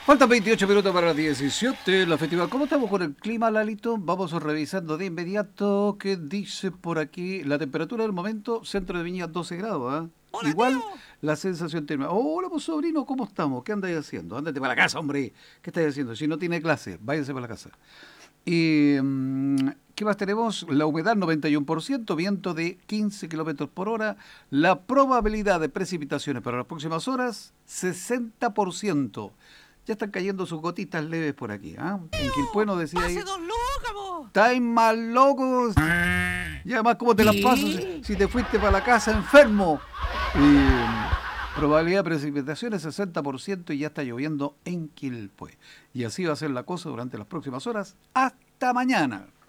Faltan 28 minutos para las 17, la festival. ¿Cómo estamos con el clima, Lalito? Vamos revisando de inmediato qué dice por aquí. La temperatura del momento, centro de Viña 12 grados, ¿ah? Hola, Igual tío. la sensación térmica. Hola, pues sobrino, ¿cómo estamos? ¿Qué andáis haciendo? Ándate para la casa, hombre. ¿Qué estáis haciendo? Si no tiene clase, váyase para la casa. Y, ¿qué más tenemos? La humedad 91%, viento de 15 kilómetros por hora. La probabilidad de precipitaciones para las próximas horas, 60%. Ya están cayendo sus gotitas leves por aquí. ¿Ah? En Quilpué nos decía Pase ahí, dos lucas, po. estáis mal locos. Y además, ¿cómo te las paso si te fuiste para la casa enfermo? Probabilidad de precipitaciones 60% y ya está lloviendo en Quilpué. Y así va a ser la cosa durante las próximas horas. Hasta mañana.